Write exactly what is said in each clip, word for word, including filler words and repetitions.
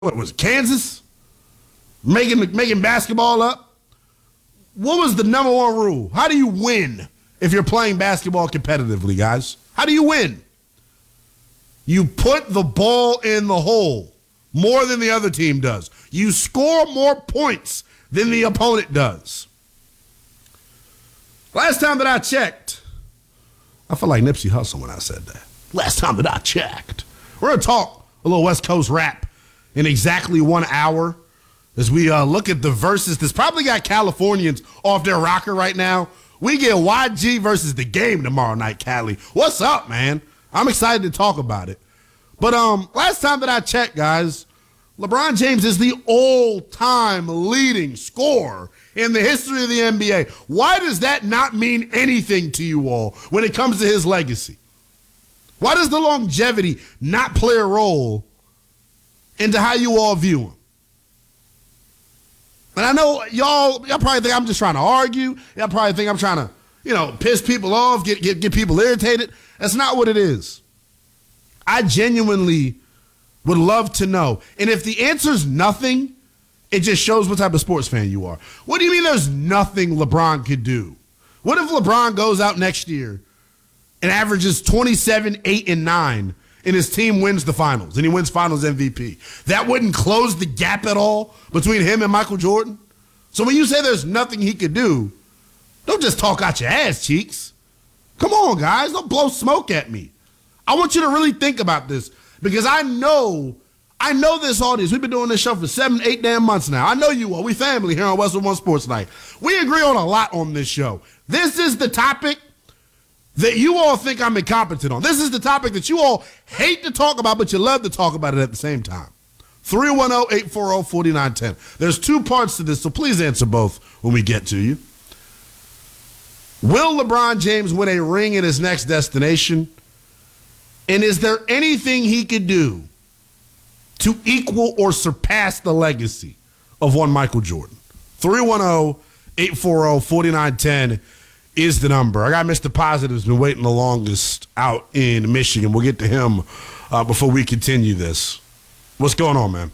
what was it, Kansas? Making, making basketball up? What was the number one rule? How do you win if you're playing basketball competitively, guys? How do you win? You put the ball in the hole more than the other team does. You score more points than the opponent does. Last time that I checked, I felt like Nipsey Hussle when I said that. Last time that I checked. We're going to talk a little West Coast rap in exactly one hour as we uh, look at the verses that's probably got Californians off their rocker right now. We get Y G versus The Game tomorrow night, Cali. What's up, man? I'm excited to talk about it. But um, last time that I checked, guys, LeBron James is the all-time leading scorer in the history of the N B A. Why does that not mean anything to you all when it comes to his legacy? Why does the longevity not play a role into how you all view him? And I know y'all, y'all probably think I'm just trying to argue. Y'all probably think I'm trying to, you know, piss people off, get, get, get people irritated. That's not what it is. I genuinely would love to know. And if the answer's nothing, it just shows what type of sports fan you are. What do you mean there's nothing LeBron could do? What if LeBron goes out next year and averages twenty-seven, eight, and nine, and his team wins the finals, and he wins finals M V P? That wouldn't close the gap at all between him and Michael Jordan? So when you say there's nothing he could do, don't just talk out your ass cheeks. Come on, guys. Don't blow smoke at me. I want you to really think about this because I know, I know this audience. We've been doing this show for seven, eight damn months now. I know you all. We family here on Westwood One Sports Night. We agree on a lot on this show. This is the topic that you all think I'm incompetent on. This is the topic that you all hate to talk about, but you love to talk about it at the same time. three one zero, eight four zero, four nine one zero. There's two parts to this, so please answer both when we get to you. Will LeBron James win a ring in his next destination? And is there anything he could do to equal or surpass the legacy of one Michael Jordan? three one zero, eight four zero, four nine one zero is the number. I got Mister Positive's been waiting the longest out in Michigan. We'll get to him uh, before we continue this. What's going on, man?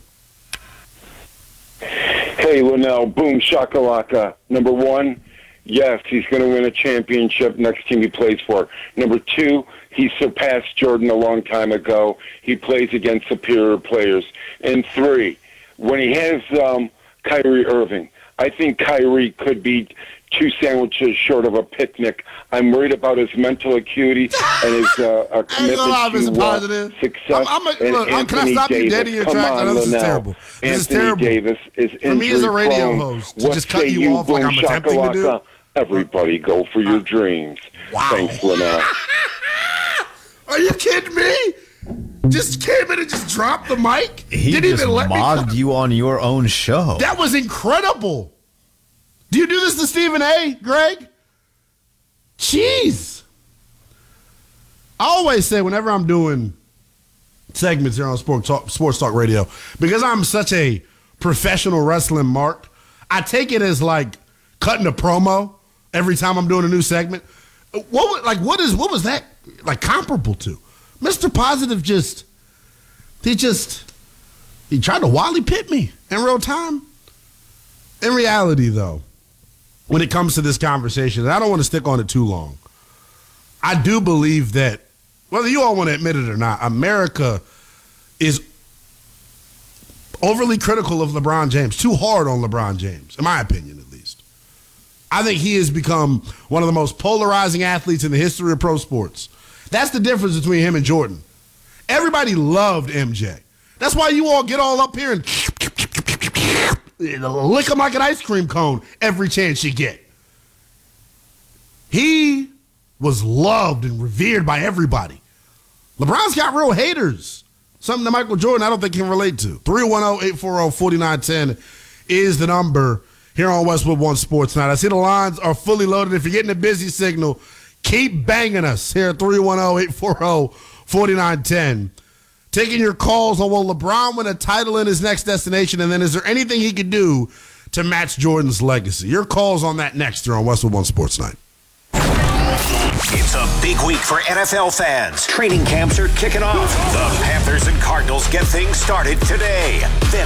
Hey, Linnell, boom, shakalaka. Number one, yes, he's going to win a championship next team he plays for. Number two, he surpassed Jordan a long time ago. He plays against superior players. And three, when he has um, Kyrie Irving, I think Kyrie could be two sandwiches short of a picnic. I'm worried about his mental acuity and his uh, uh, commitment to uh, success. I'm, I'm a, and look, Anthony can I stop Davis. you dead in your tracks? I know this is terrible. This Anthony is terrible. Davis is for me as a radio prone. host to What just cut say you, you off like I'm attempting to do. Everybody go for your dreams. Wow. Thanks, Linnell. Are you kidding me? Just came in and just dropped the mic? He Didn't just even let mobbed me you on your own show. That was incredible. Do you do this to Stephen A., Greg? Jeez. I always say whenever I'm doing segments here on Sports Talk, Sports Talk Radio, because I'm such a professional wrestling mark, I take it as like cutting a promo every time I'm doing a new segment. What would, like what is what was that like comparable to? Mister Positive just he just he tried to Wally Pitt me in real time. In reality, though, when it comes to this conversation, and I don't want to stick on it too long, I do believe that, whether you all want to admit it or not, America is overly critical of LeBron James, too hard on LeBron James, in my opinion at least. I think he has become one of the most polarizing athletes in the history of pro sports. That's the difference between him and Jordan. Everybody loved M J. That's why you all get all up here and lick him like an ice cream cone every chance you get. He was loved and revered by everybody. LeBron's got real haters. Something that Michael Jordan I don't think can relate to. three one zero, eight four zero, four nine one zero is the number here on Westwood One Sports Night. I see the lines are fully loaded. If you're getting a busy signal, keep banging us here at three one zero, eight four zero, four nine one zero. Taking your calls on will LeBron win a title in his next destination, and then is there anything he could do to match Jordan's legacy? Your calls on that next here on Westwood One Sports Night. It's a big week for N F L fans. Training camps are kicking off. The Panthers and Cardinals get things started today. Then